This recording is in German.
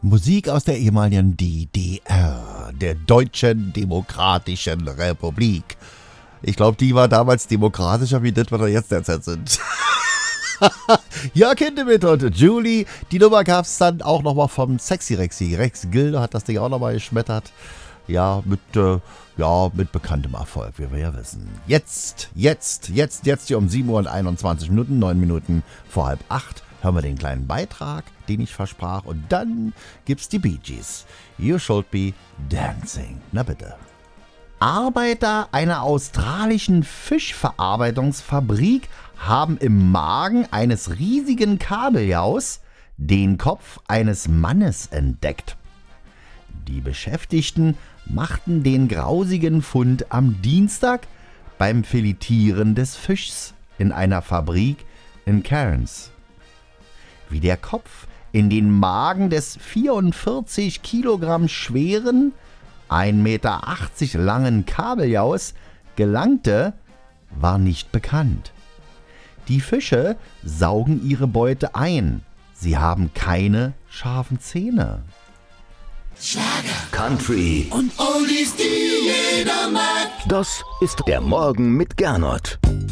Musik aus der ehemaligen DDR, der Deutschen Demokratischen Republik. Ich glaube, die war damals demokratischer wie das, was wir jetzt derzeit sind. Ja, Kinder mit und Julie. Die Nummer gab es dann auch nochmal vom Sexy Rexy. Rex Gilde hat das Ding auch nochmal geschmettert. Ja, mit bekanntem Erfolg, wie wir ja wissen. Jetzt hier um 7 Uhr und 21 Minuten, 9 Minuten vor 7:30, hören wir den kleinen Beitrag, den ich versprach. Und dann gibt's die Bee Gees. You Should Be Dancing. Na bitte. Arbeiter einer australischen Fischverarbeitungsfabrik haben im Magen eines riesigen Kabeljaus den Kopf eines Mannes entdeckt. Die Beschäftigten machten den grausigen Fund am Dienstag beim Filetieren des Fischs in einer Fabrik in Cairns. Wie der Kopf in den Magen des 44 Kilogramm schweren, 1,80 Meter langen Kabeljaus gelangte, war nicht bekannt. Die Fische saugen ihre Beute ein. Sie haben keine scharfen Zähne. Schlager, Country und Oldies, die jeder mag. Das ist der Morgen mit Gernot.